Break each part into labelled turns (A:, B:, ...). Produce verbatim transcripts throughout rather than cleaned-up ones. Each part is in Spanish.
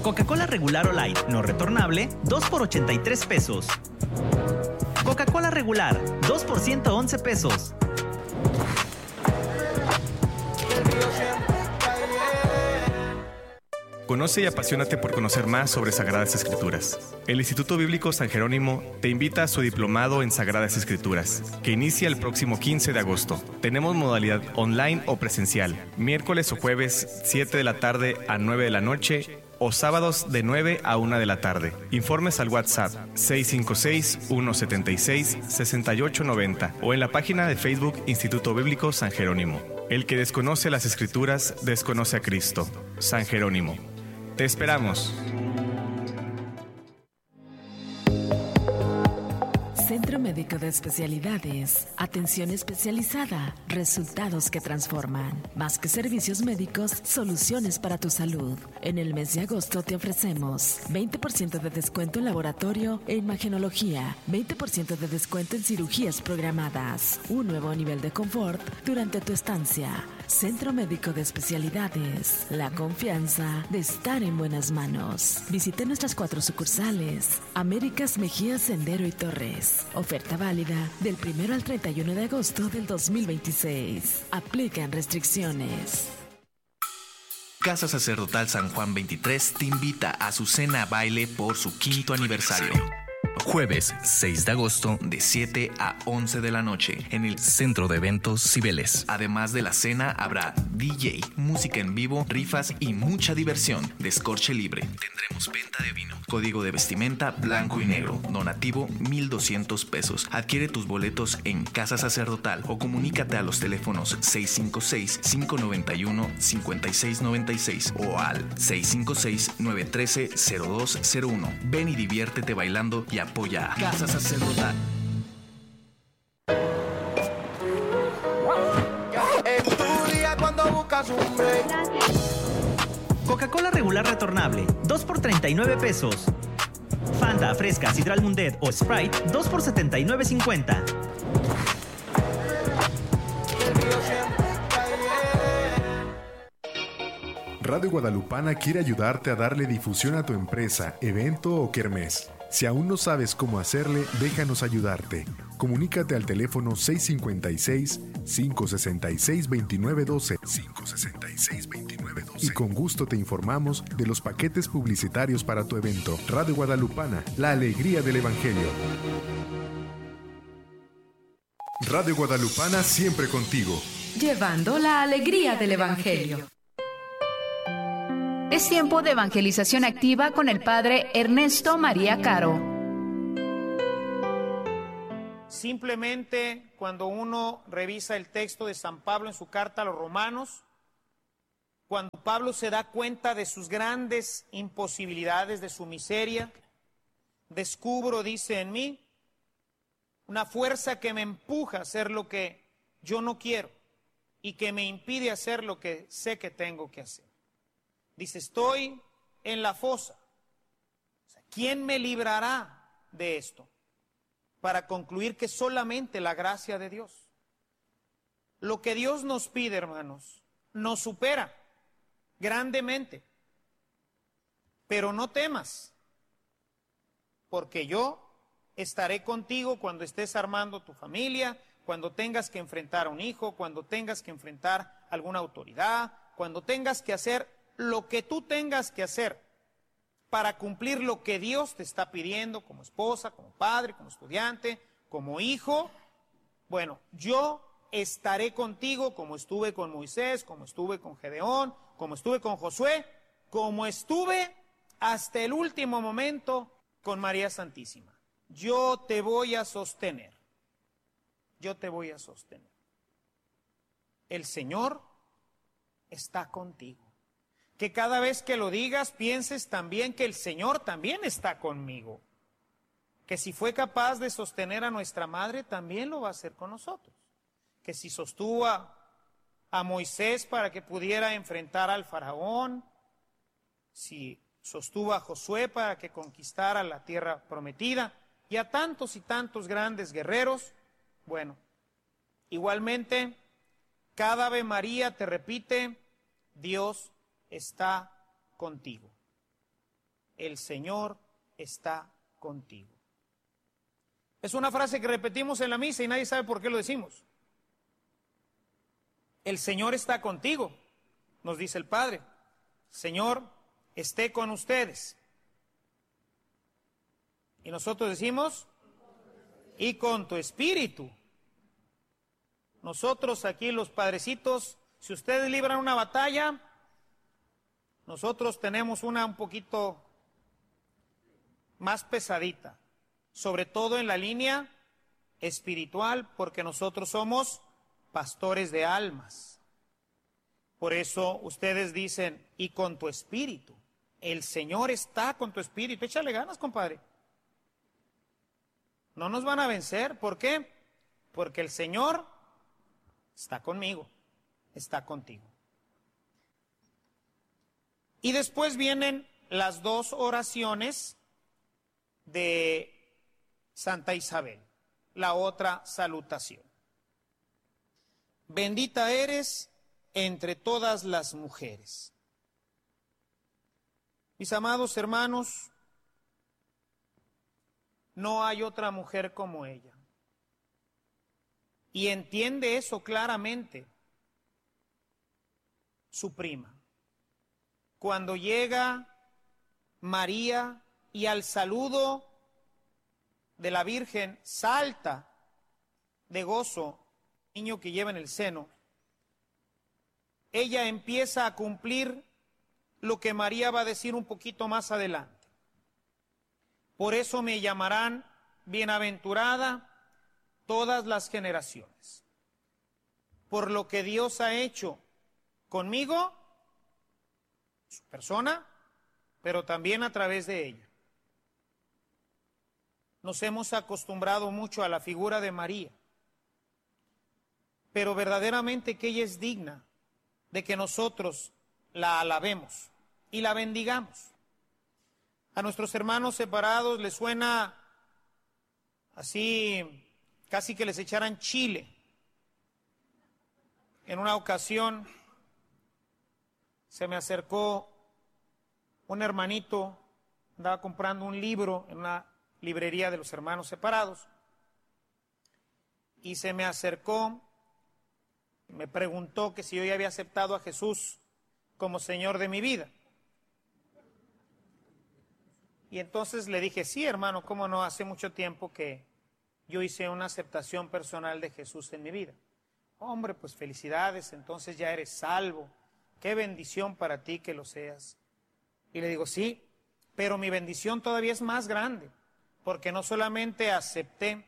A: Coca-Cola regular o light, no retornable, dos por ochenta y tres pesos. Coca-Cola regular, dos por ciento once pesos.
B: Conoce y apasionate por conocer más sobre Sagradas Escrituras. El Instituto Bíblico San Jerónimo te invita a su diplomado en Sagradas Escrituras, que inicia el próximo quince de agosto. Tenemos modalidad online o presencial, miércoles o jueves, siete de la tarde a nueve de la noche, o sábados de nueve a una de la tarde. Informes al WhatsApp seis cinco seis, uno siete seis, seis ocho nueve cero o en la página de Facebook Instituto Bíblico San Jerónimo. El que desconoce las Escrituras, desconoce a Cristo. San Jerónimo. Te esperamos.
C: Centro Médico de Especialidades. Atención especializada. Resultados que transforman. Más que servicios médicos, soluciones para tu salud. En el mes de agosto te ofrecemos veinte por ciento de descuento en laboratorio e imagenología, veinte por ciento de descuento en cirugías programadas, un nuevo nivel de confort durante tu estancia. Centro Médico de Especialidades. La confianza de estar en buenas manos. Visite nuestras cuatro sucursales. Américas, Mejía, Sendero y Torres. Oferta válida del primero al treinta y uno de agosto del dos mil veintiséis. Aplican restricciones.
D: Casa Sacerdotal San Juan veintitrés te invita a su cena baile por su quinto aniversario. Jueves seis de agosto de siete a once de la noche en el Centro de Eventos Cibeles. Además de la cena habrá D J, música en vivo, rifas y mucha diversión. Descorche libre. Tendremos venta de vino. Código de vestimenta blanco y negro. Donativo mil doscientos pesos. Adquiere tus boletos en Casa Sacerdotal o comunícate a los teléfonos seis cinco seis, cinco nueve uno, cinco seis nueve seis o al seis cinco seis, nueve uno tres, cero dos cero uno. Ven y diviértete bailando y apoya a Casa Sacerdotal.
A: Coca-Cola regular retornable, dos por treinta y nueve pesos. Fanta, Fresca, Sidral Mundet o Sprite, dos por setenta y nueve cincuenta.
E: Radio Guadalupana quiere ayudarte a darle difusión a tu empresa, evento o kermés. Si aún no sabes cómo hacerle, déjanos ayudarte. Comunícate al teléfono seis cinco seis, cinco seis seis, dos nueve uno dos, cinco seis seis, dos nueve uno dos y con gusto te informamos de los paquetes publicitarios para tu evento. Radio Guadalupana, la alegría del Evangelio. Radio Guadalupana siempre contigo.
F: Llevando la alegría del Evangelio. Es tiempo de evangelización activa con el Padre Ernesto María Caro.
G: Simplemente cuando uno revisa el texto de San Pablo en su carta a los Romanos, cuando Pablo se da cuenta de sus grandes imposibilidades, de su miseria, descubro, dice en mí, una fuerza que me empuja a hacer lo que yo no quiero y que me impide hacer lo que sé que tengo que hacer. Dice, estoy en la fosa. O sea, ¿quién me librará de esto? Para concluir que solamente la gracia de Dios. Lo que Dios nos pide, hermanos, nos supera grandemente. Pero no temas, porque yo estaré contigo cuando estés armando tu familia, cuando tengas que enfrentar a un hijo, cuando tengas que enfrentar a alguna autoridad, cuando tengas que hacer lo que tú tengas que hacer para cumplir lo que Dios te está pidiendo como esposa, como padre, como estudiante, como hijo. Bueno, yo estaré contigo como estuve con Moisés, como estuve con Gedeón, como estuve con Josué, como estuve hasta el último momento con María Santísima. Yo te voy a sostener. Yo te voy a sostener. El Señor está contigo. Que cada vez que lo digas pienses también que el Señor también está conmigo. Que si fue capaz de sostener a nuestra madre, también lo va a hacer con nosotros. Que si sostuvo a, a Moisés para que pudiera enfrentar al faraón, si sostuvo a Josué para que conquistara la tierra prometida, y a tantos y tantos grandes guerreros, bueno, igualmente, cada Ave María te repite, Dios está contigo. el Señor está contigo. Es una frase que repetimos en la misa y nadie sabe por qué lo decimos. El Señor está contigo, nos dice el Padre. Señor, esté con ustedes. Y nosotros decimos, y con tu espíritu. Nosotros aquí los padrecitos, si ustedes libran una batalla, nosotros tenemos una un poquito más pesadita, sobre todo en la línea espiritual, porque nosotros somos pastores de almas. Por eso ustedes dicen, y con tu espíritu. El Señor está con tu espíritu. Échale ganas, compadre. No nos van a vencer. ¿Por qué? Porque el Señor está conmigo, está contigo. Y después vienen las dos oraciones de Santa Isabel, la otra salutación. Bendita eres entre todas las mujeres. Mis amados hermanos, no hay otra mujer como ella. Y entiende eso claramente su prima. Cuando llega María y al saludo de la Virgen salta de gozo el niño que lleva en el seno, ella empieza a cumplir lo que María va a decir un poquito más adelante. Por eso me llamarán bienaventurada todas las generaciones, por lo que Dios ha hecho conmigo, su persona, pero también a través de ella. Nos hemos acostumbrado mucho a la figura de María, pero verdaderamente que ella es digna de que nosotros la alabemos y la bendigamos. A nuestros hermanos separados les suena así, casi que les echaran chile. En una ocasión se me acercó un hermanito, andaba comprando un libro en una librería de los hermanos separados, y se me acercó, me preguntó que si yo ya había aceptado a Jesús como Señor de mi vida. Y entonces le dije, sí, hermano, cómo no, hace mucho tiempo que yo hice una aceptación personal de Jesús en mi vida. Hombre, pues felicidades, entonces ya eres salvo. Qué bendición para ti que lo seas. Y le digo, sí, pero mi bendición todavía es más grande, porque no solamente acepté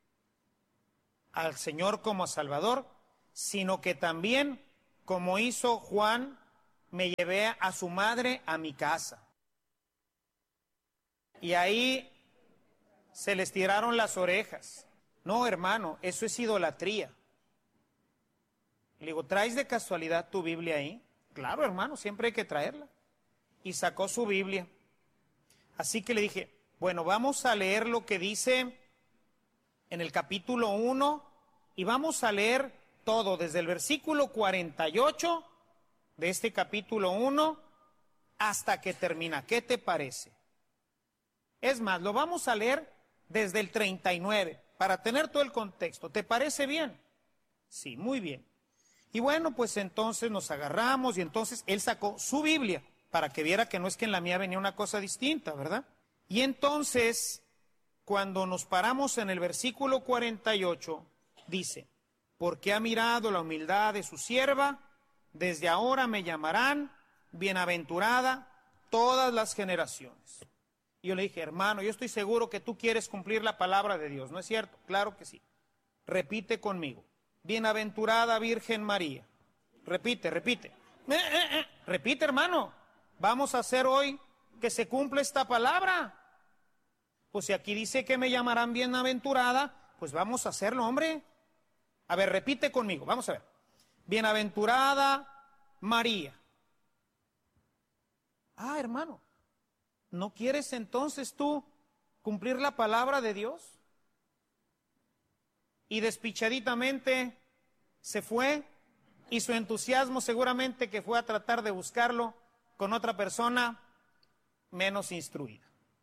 G: al Señor como Salvador, sino que también, como hizo Juan, me llevé a su madre a mi casa. Y ahí se les tiraron las orejas. No, hermano, eso es idolatría. Le digo, ¿traes de casualidad tu Biblia ahí? Claro, hermano, siempre hay que traerla. Y sacó su Biblia. Así que le dije, bueno, vamos a leer lo que dice en el capítulo uno y vamos a leer todo, desde el versículo cuarenta y ocho de este capítulo uno hasta que termina. ¿Qué te parece? Es más, lo vamos a leer desde el treinta y nueve, para tener todo el contexto. ¿Te parece bien? Sí, muy bien. Y bueno, pues entonces nos agarramos y entonces él sacó su Biblia, para que viera que no es que en la mía venía una cosa distinta, ¿verdad? Y entonces, cuando nos paramos en el versículo cuarenta y ocho, dice, porque ha mirado la humildad de su sierva, desde ahora me llamarán bienaventurada todas las generaciones. Y yo le dije, hermano, yo estoy seguro que tú quieres cumplir la palabra de Dios, ¿no es cierto? Claro que sí. Repite conmigo. Bienaventurada Virgen María. Repite, repite. Eh, eh, eh. Repite, hermano. Vamos a hacer hoy que se cumpla esta palabra. Pues si aquí dice que me llamarán bienaventurada, pues vamos a hacerlo, hombre. A ver, repite conmigo. Vamos a ver. Bienaventurada María. Ah, hermano. ¿No quieres entonces tú cumplir la palabra de Dios? Y despichaditamente se fue, y su entusiasmo seguramente que fue a tratar de buscarlo con otra persona, menos instruida.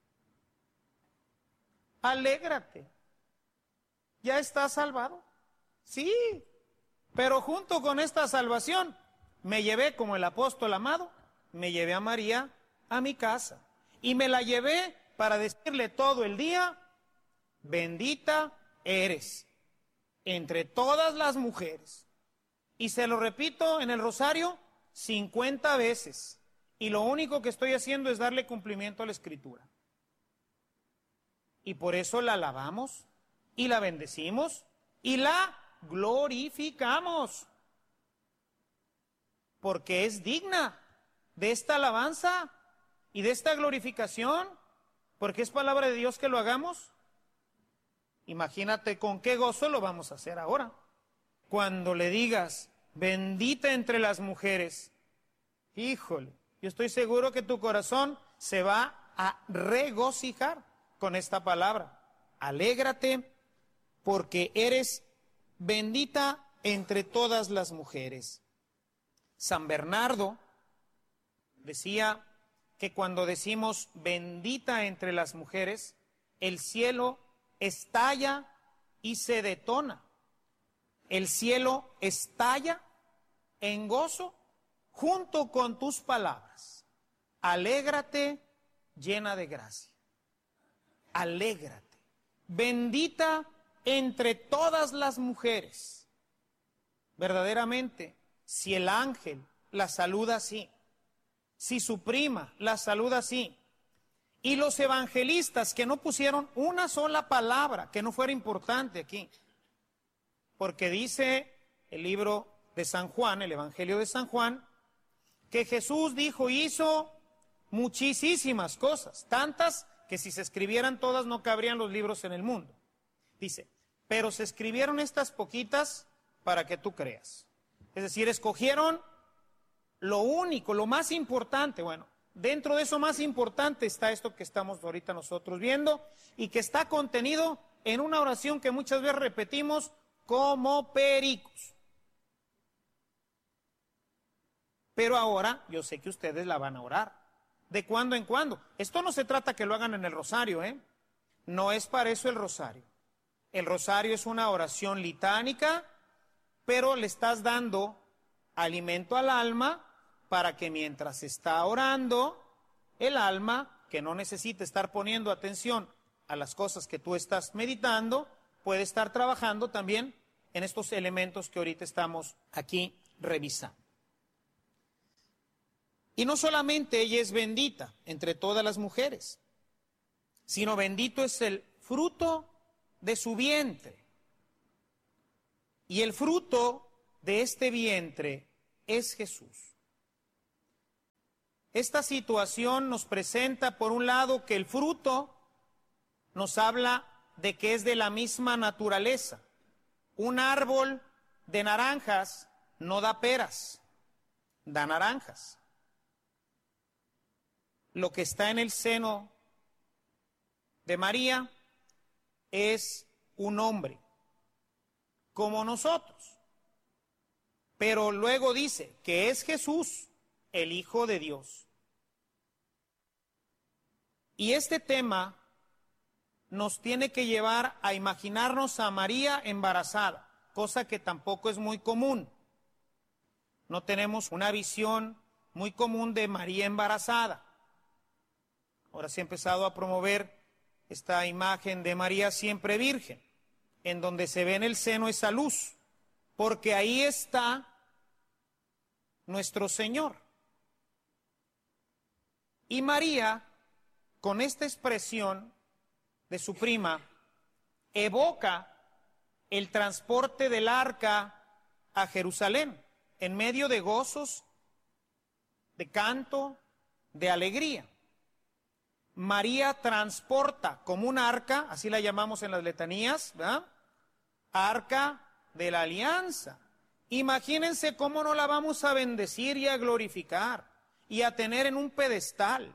G: Alégrate. ¿Ya estás salvado? Sí, pero junto con esta salvación me llevé, como el apóstol amado, me llevé a María a mi casa y me la llevé para decirle todo el día: bendita eres entre todas las mujeres. Y se lo repito en el rosario cincuenta veces. Y lo único que estoy haciendo es darle cumplimiento a la Escritura. Y por eso la alabamos, y la bendecimos, y la glorificamos. Porque es digna de esta alabanza y de esta glorificación, porque es palabra de Dios que lo hagamos. Imagínate con qué gozo lo vamos a hacer ahora. Cuando le digas, bendita entre las mujeres, híjole, yo estoy seguro que tu corazón se va a regocijar con esta palabra. Alégrate porque eres bendita entre todas las mujeres. San Bernardo decía que cuando decimos bendita entre las mujeres, el cielo estalla y se detona. El cielo estalla en gozo junto con tus palabras. Alégrate, llena de gracia. Alégrate. Bendita entre todas las mujeres. Verdaderamente, si el ángel la saluda así, si su prima la saluda así, y los evangelistas que no pusieron una sola palabra que no fuera importante aquí, porque dice el libro de San Juan, el Evangelio de San Juan, que Jesús dijo, hizo muchísimas cosas, tantas que si se escribieran todas no cabrían los libros en el mundo. Dice, pero se escribieron estas poquitas para que tú creas. Es decir, escogieron lo único, lo más importante. Bueno, dentro de eso más importante está esto que estamos ahorita nosotros viendo y que está contenido en una oración que muchas veces repetimos como pericos. Pero ahora yo sé que ustedes la van a orar. ¿De cuando en cuando? Esto no se trata que lo hagan en el rosario, ¿eh? No es para eso el rosario. El rosario es una oración litánica, pero le estás dando alimento al alma para que mientras está orando, el alma, que no necesita estar poniendo atención a las cosas que tú estás meditando, puede estar trabajando también en estos elementos que ahorita estamos aquí revisando. Y no solamente ella es bendita entre todas las mujeres, sino bendito es el fruto de su vientre. Y el fruto de este vientre es Jesús. Esta situación nos presenta, por un lado, que el fruto nos habla de que es de la misma naturaleza. Un árbol de naranjas no da peras, da naranjas. Lo que está en el seno de María es un hombre, como nosotros. Pero luego dice que es Jesús, el Hijo de Dios. Y este tema nos tiene que llevar a imaginarnos a María embarazada, cosa que tampoco es muy común. No tenemos una visión muy común de María embarazada. Ahora se ha empezado a promover esta imagen de María siempre virgen, en donde se ve en el seno esa luz, porque ahí está nuestro Señor. Y María, con esta expresión de su prima, evoca el transporte del arca a Jerusalén, en medio de gozos, de canto, de alegría. María transporta como un arca, así la llamamos en las letanías, ¿verdad? Arca de la alianza. Imagínense cómo no la vamos a bendecir y a glorificar y a tener en un pedestal.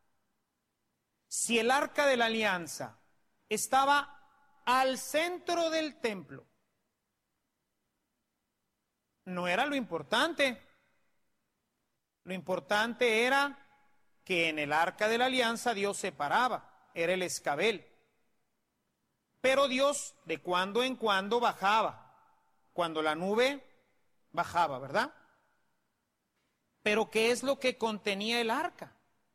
G: Si el arca de la alianza estaba al centro del templo, no era lo importante. Lo importante era que en el arca de la alianza Dios separaba, era el escabel. Pero Dios de cuando en cuando bajaba, cuando la nube bajaba, ¿verdad? Pero ¿qué es lo que contenía el arca?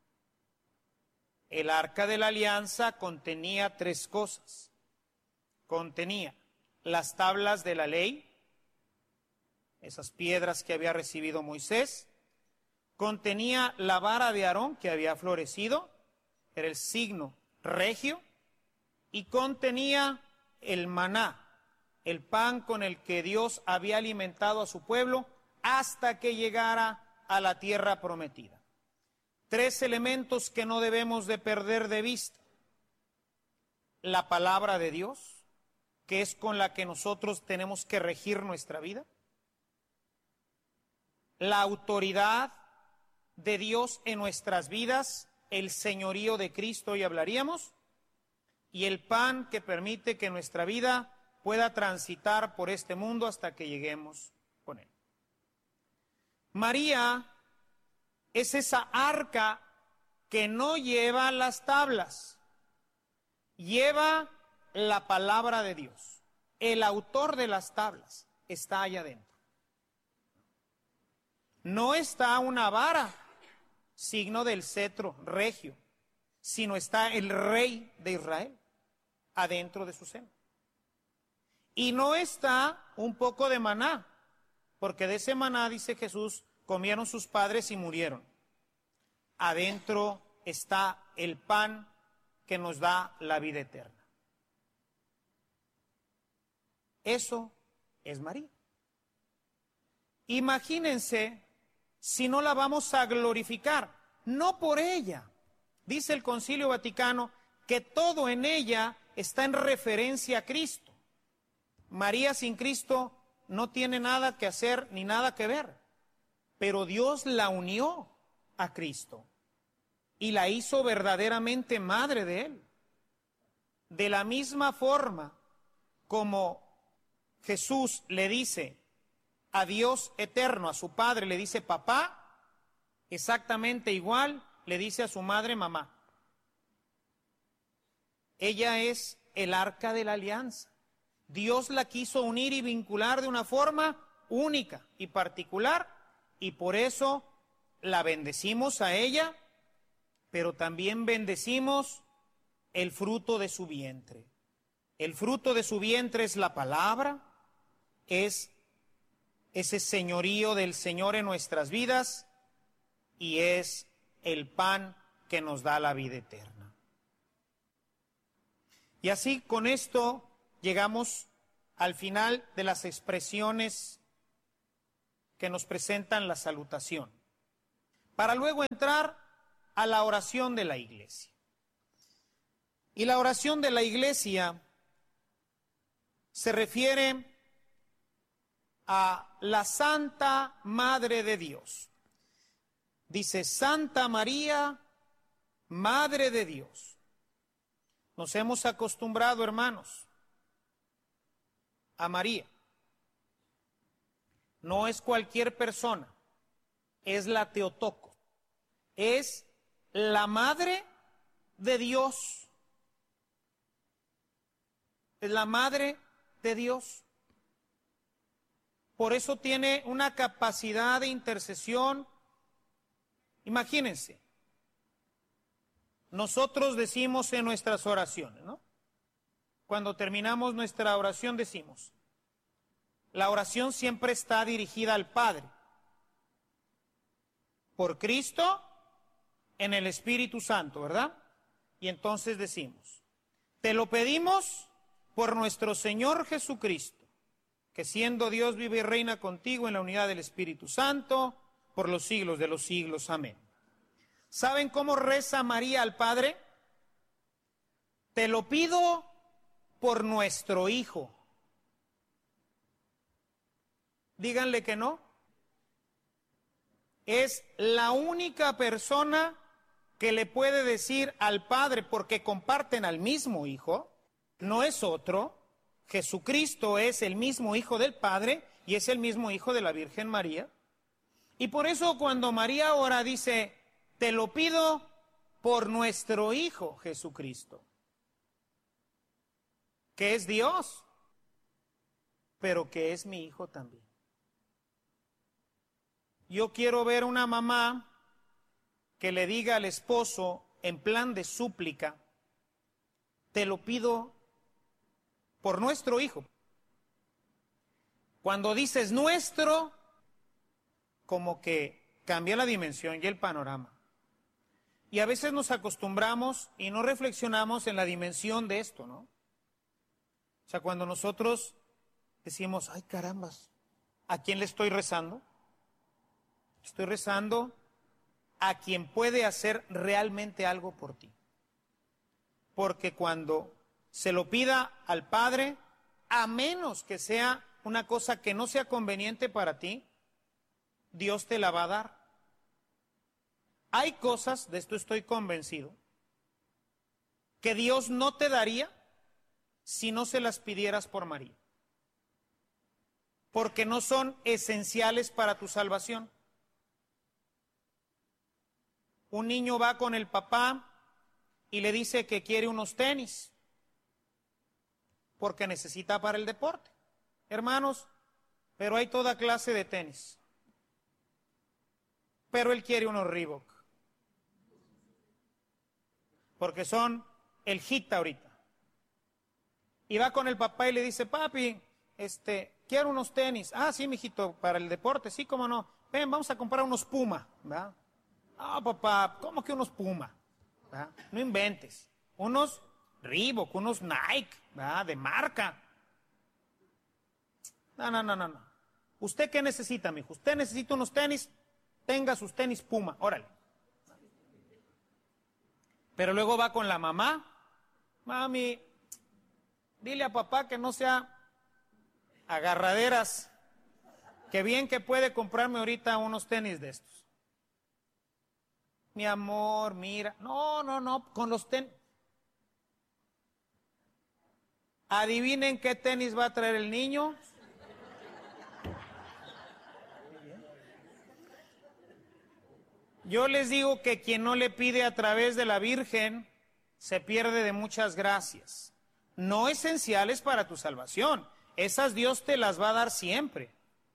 G: El arca de la alianza contenía tres cosas. Contenía las tablas de la ley, esas piedras que había recibido Moisés. Contenía la vara de Aarón que había florecido, era el signo regio. Y contenía el maná, el pan con el que Dios había alimentado a su pueblo hasta que llegara a la tierra prometida. Tres elementos que no debemos de perder de vista. La palabra de Dios, que es con la que nosotros tenemos que regir nuestra vida. La autoridad de Dios en nuestras vidas, el señorío de Cristo, hoy hablaríamos. Y el pan que permite que nuestra vida pueda transitar por este mundo hasta que lleguemos con él. María es esa arca que no lleva las tablas, lleva la palabra de Dios. El autor de las tablas está allá adentro. No está una vara, signo del cetro regio, sino está el rey de Israel adentro de su seno. Y no está un poco de maná, porque de ese maná, dice Jesús, comieron sus padres y murieron. Adentro está el pan que nos da la vida eterna. Eso es María. Imagínense si no la vamos a glorificar, no por ella. Dice el Concilio Vaticano que todo en ella está en referencia a Cristo. María sin Cristo no tiene nada que hacer ni nada que ver, pero Dios la unió a Cristo y la hizo verdaderamente madre de Él. De la misma forma como Jesús le dice a Dios eterno, a su Padre, le dice papá, exactamente igual le dice a su madre mamá. Ella es el arca de la alianza. Dios la quiso unir y vincular de una forma única y particular, y por eso la bendecimos a ella, pero también bendecimos el fruto de su vientre. El fruto de su vientre es la palabra, es ese señorío del Señor en nuestras vidas y es el pan que nos da la vida eterna. Y así con esto llegamos al final de las expresiones que nos presentan la salutación, para luego entrar a la oración de la iglesia. Y la oración de la iglesia se refiere a la Santa Madre de Dios. Dice, Santa María, Madre de Dios. Nos hemos acostumbrado, hermanos, a María. No es cualquier persona, es la Teotocos, es la Madre de Dios. Es la Madre de Dios. Por eso tiene una capacidad de intercesión. Imagínense, nosotros decimos en nuestras oraciones, ¿no? Cuando terminamos nuestra oración decimos, la oración siempre está dirigida al Padre, por Cristo, en el Espíritu Santo, ¿verdad? Y entonces decimos, te lo pedimos por nuestro Señor Jesucristo, que siendo Dios vive y reina contigo en la unidad del Espíritu Santo, por los siglos de los siglos. Amén. ¿Saben cómo reza María al Padre? Te lo pido por nuestro Hijo. Díganle que no. Es la única persona que le puede decir al Padre, porque comparten al mismo Hijo, no es otro. Jesucristo es el mismo Hijo del Padre y es el mismo Hijo de la Virgen María. Y por eso cuando María ora dice, te lo pido por nuestro Hijo Jesucristo, que es Dios, pero que es mi hijo también. Yo quiero ver una mamá que le diga al esposo en plan de súplica, te lo pido por nuestro hijo. Cuando dices nuestro, como que cambia la dimensión y el panorama. Y a veces nos acostumbramos y no reflexionamos en la dimensión de esto, ¿no? O sea, cuando nosotros decimos, ay carambas, ¿a quién le estoy rezando? Estoy rezando a quien puede hacer realmente algo por ti. Porque cuando se lo pida al Padre, a menos que sea una cosa que no sea conveniente para ti, Dios te la va a dar. Hay cosas, de esto estoy convencido, que Dios no te daría si no se las pidieras por María. Porque no son esenciales para tu salvación. Un niño va con el papá y le dice que quiere unos tenis porque necesita para el deporte. Hermanos, pero hay toda clase de tenis. Pero él quiere unos Reebok porque son el hit ahorita. Y va con el papá y le dice, papi, este, quiero unos tenis. Ah, sí, mijito, para el deporte, sí, cómo no. Ven, vamos a comprar unos Puma, ¿verdad? Ah, papá, ¿cómo que unos Puma? ¿Verdad? No inventes. Unos Reebok, unos Nike, ¿verdad? De marca. No, no, no, no, no. ¿Usted qué necesita, mijo? ¿Usted necesita unos tenis? Tenga sus tenis Puma, órale. Pero luego va con la mamá. Mami, dile a papá que no sea agarraderas, que bien que puede comprarme ahorita unos tenis de estos. Mi amor, mira, no, no, no, con los tenis. Adivinen qué tenis va a traer el niño. Yo les digo que quien no le pide a través de la Virgen se pierde de muchas gracias, no esenciales para tu salvación. Esas Dios te las va a dar siempre.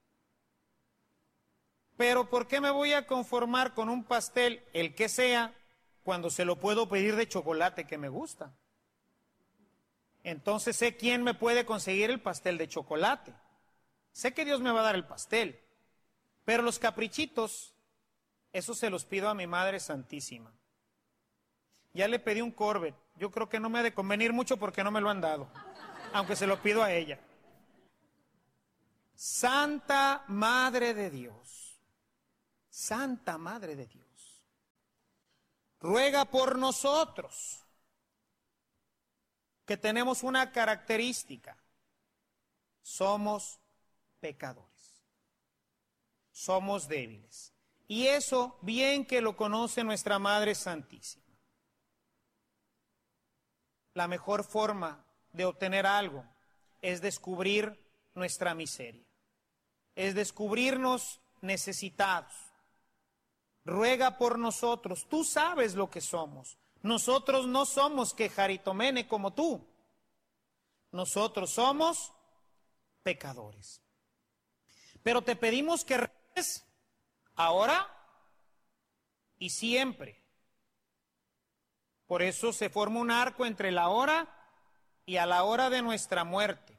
G: Pero ¿por qué me voy a conformar con un pastel, el que sea, cuando se lo puedo pedir de chocolate que me gusta? Entonces sé quién me puede conseguir el pastel de chocolate. Sé que Dios me va a dar el pastel. Pero los caprichitos, eso se los pido a mi Madre Santísima. Ya le pedí un Corvette. Yo creo que no me ha de convenir mucho porque no me lo han dado, aunque se lo pido a ella. Santa Madre de Dios, Santa Madre de Dios, ruega por nosotros, que tenemos una característica: somos pecadores, somos débiles. Y eso bien que lo conoce nuestra Madre Santísima. La mejor forma de obtener algo es descubrir nuestra miseria, es descubrirnos necesitados. Ruega por nosotros, tú sabes lo que somos. Nosotros no somos quejaritomene como tú. Nosotros somos pecadores. Pero te pedimos que reces ahora y siempre. Por eso se forma un arco entre la hora y a la hora de nuestra muerte.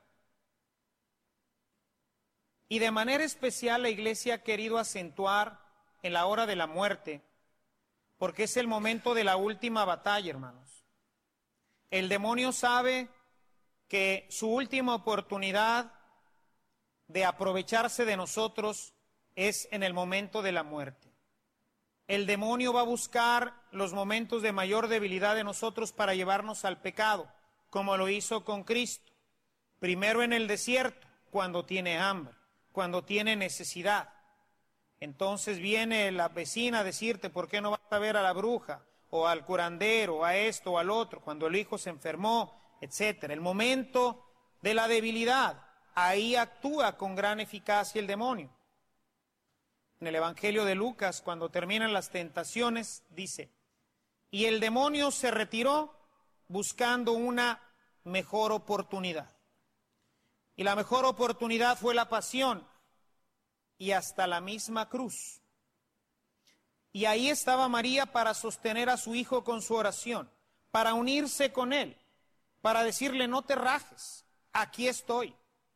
G: Y de manera especial la Iglesia ha querido acentuar en la hora de la muerte, porque es el momento de la última batalla, hermanos. El demonio sabe que su última oportunidad de aprovecharse de nosotros es en el momento de la muerte. El demonio va a buscar los momentos de mayor debilidad de nosotros para llevarnos al pecado, como lo hizo con Cristo. Primero en el desierto, cuando tiene hambre, cuando tiene necesidad. Entonces viene la vecina a decirte, ¿por qué no vas a ver a la bruja? O al curandero, o a esto, o al otro, cuando el hijo se enfermó, etcétera. El momento de la debilidad, ahí actúa con gran eficacia el demonio. En el Evangelio de Lucas, cuando terminan las tentaciones, dice, y el demonio se retiró buscando una mejor oportunidad. Y la mejor oportunidad fue la pasión y hasta la misma cruz. Y ahí estaba María para sostener a su hijo con su oración, para unirse con él, para decirle, no te rajes, aquí estoy.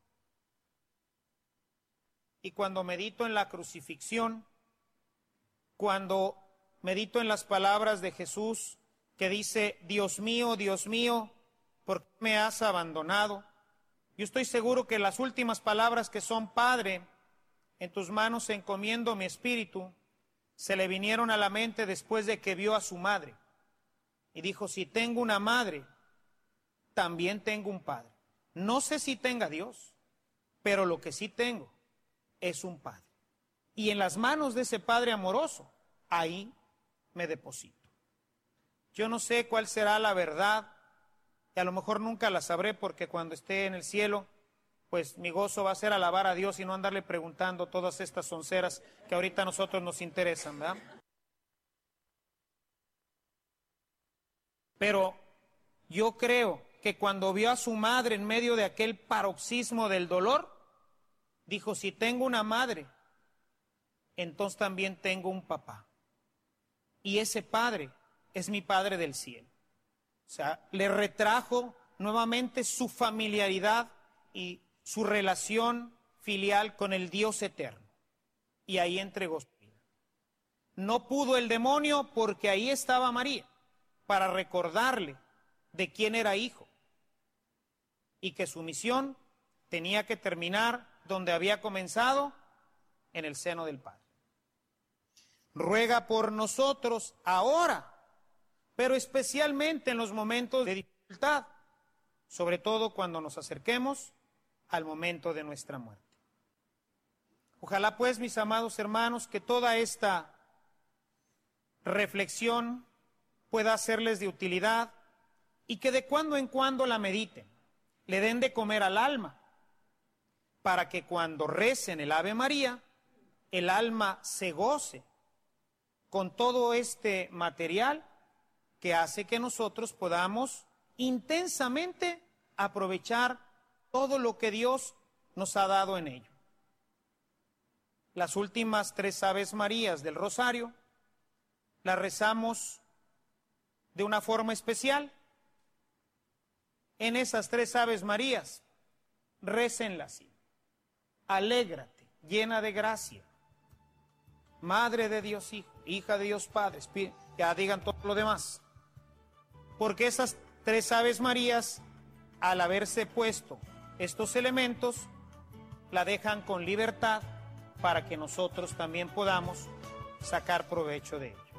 G: Y cuando medito en la crucifixión, cuando medito en las palabras de Jesús que dice, Dios mío, Dios mío, ¿por qué me has abandonado? Yo estoy seguro que las últimas palabras que son, Padre, en tus manos encomiendo mi espíritu, se le vinieron a la mente después de que vio a su madre. Y dijo, si tengo una madre, también tengo un padre. No sé si tenga Dios, pero lo que sí tengo es un padre. Y en las manos de ese Padre amoroso, ahí me deposito. Yo no sé cuál será la verdad, y a lo mejor nunca la sabré porque cuando esté en el cielo, pues mi gozo va a ser alabar a Dios y no andarle preguntando todas estas sonceras que ahorita a nosotros nos interesan, ¿verdad? Pero yo creo que cuando vio a su madre en medio de aquel paroxismo del dolor, dijo, si tengo una madre, entonces también tengo un papá. Y ese padre es mi Padre del cielo. O sea, le retrajo nuevamente su familiaridad y su relación filial con el Dios eterno. Y ahí entregó su vida. No pudo el demonio porque ahí estaba María, para recordarle de quién era hijo. Y que su misión tenía que terminar donde había comenzado, en el seno del Padre. Ruega por nosotros ahora, pero especialmente en los momentos de dificultad, sobre todo cuando nos acerquemos al momento de nuestra muerte. Ojalá pues, mis amados hermanos, que toda esta reflexión pueda serles de utilidad y que de cuando en cuando la mediten, le den de comer al alma, para que cuando recen el Ave María, el alma se goce con todo este material que hace que nosotros podamos intensamente aprovechar todo lo que Dios nos ha dado en ello. Las últimas tres Aves Marías del Rosario las rezamos de una forma especial. En esas tres Aves Marías, récenlas así. Alégrate, llena de gracia, Madre de Dios Hijo, hija de Dios Padre, ya digan todo lo demás. Porque esas tres Aves Marías, al haberse puesto estos elementos, la dejan con libertad para que nosotros también podamos sacar provecho de ello.